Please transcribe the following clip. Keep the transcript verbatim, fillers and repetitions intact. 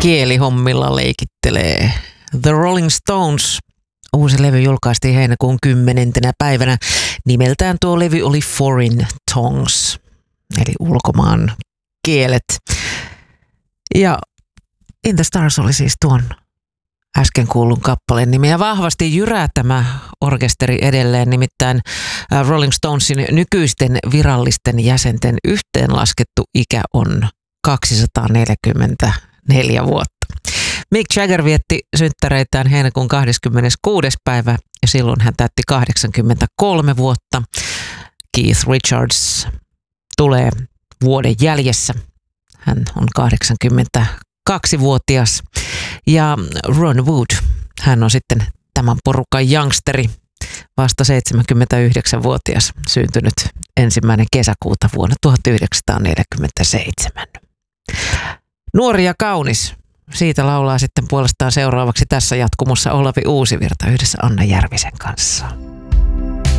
kielihommilla leikittelee. The Rolling Stones. Uusi levy julkaistiin heinäkuun kymmenentenä päivänä. Nimeltään tuo levy oli Foreign Tongues, eli ulkomaan kielet. Ja In the Stars oli siis tuon äsken kuullun kappaleen nimi. Ja vahvasti jyrää tämä orkesteri edelleen, nimittäin Rolling Stonesin nykyisten virallisten jäsenten yhteenlaskettu ikä on kaksisataaneljäkymmentäneljä vuotta. Mick Jagger vietti synttäreitään heinäkuun kahdeskymmeneskuudes päivä ja silloin hän täytti kahdeksankymmentäkolme vuotta. Keith Richards tulee vuoden jäljessä. Hän on kahdeksankymmentäkaksivuotias ja Ron Wood, hän on sitten tämän porukan youngsteri, vasta seitsemänkymmentäyhdeksänvuotias, syntynyt ensimmäinen kesäkuuta vuonna tuhatyhdeksänsataaneljäkymmentäseitsemän. Nuori ja kaunis. Siitä laulaa sitten puolestaan seuraavaksi tässä jatkumossa Olavi Uusivirta yhdessä Anna Järvisen kanssa.